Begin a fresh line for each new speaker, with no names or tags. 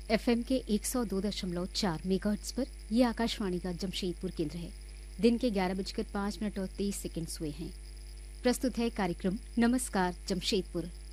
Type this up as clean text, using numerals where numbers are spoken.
FM के 102.4 megahertz पर ये आकाशवाणी का जमशेदपुर केंद्र है। दिन के 11:05 और 30 सेकंड हुए हैं। प्रस्तुत है कार्यक्रम नमस्कार जमशेदपुर।